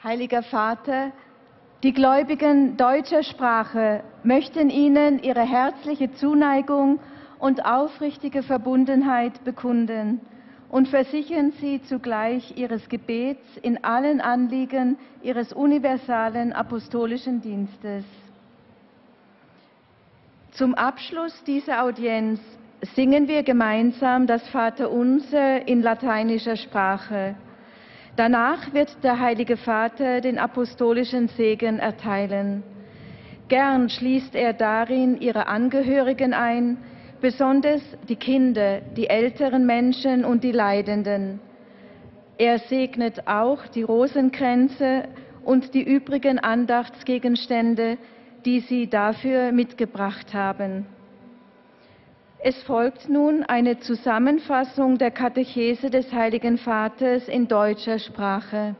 Heiliger Vater, die Gläubigen deutscher Sprache möchten Ihnen ihre herzliche Zuneigung und aufrichtige Verbundenheit bekunden und versichern Sie zugleich Ihres Gebets in allen Anliegen Ihres universalen apostolischen Dienstes. Zum Abschluss dieser Audienz singen wir gemeinsam das Vaterunser in lateinischer Sprache. Danach wird der Heilige Vater den apostolischen Segen erteilen. Gern schließt er darin ihre Angehörigen ein, besonders die Kinder, die älteren Menschen und die Leidenden. Er segnet auch die Rosenkränze und die übrigen Andachtsgegenstände, die sie dafür mitgebracht haben. Es folgt nun eine Zusammenfassung der Katechese des Heiligen Vaters in deutscher Sprache.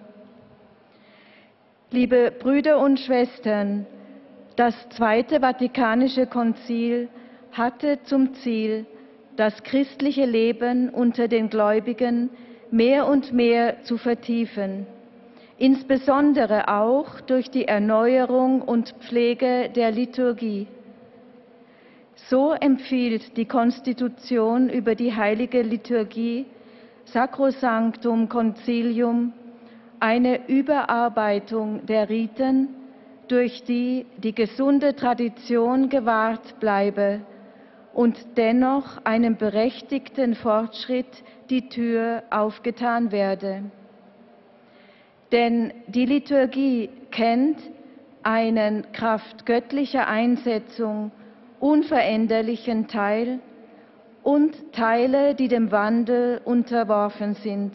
Liebe Brüder und Schwestern, das Zweite Vatikanische Konzil hatte zum Ziel, das christliche Leben unter den Gläubigen mehr und mehr zu vertiefen, insbesondere auch durch die Erneuerung und Pflege der Liturgie. So empfiehlt die Konstitution über die heilige Liturgie Sacrosanctum Concilium eine Überarbeitung der Riten, durch die die gesunde Tradition gewahrt bleibe und dennoch einem berechtigten Fortschritt die Tür aufgetan werde. Denn die Liturgie kennt einen kraft göttlicher Einsetzung unveränderlichen Teil und Teile, die dem Wandel unterworfen sind.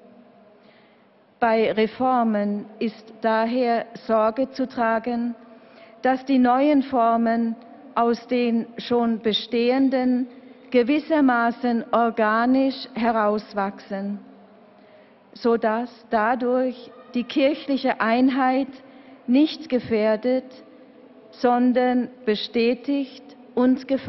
Bei Reformen ist daher Sorge zu tragen, dass die neuen Formen aus den schon bestehenden gewissermaßen organisch herauswachsen, sodass dadurch die kirchliche Einheit nicht gefährdet, sondern bestätigt und gefördert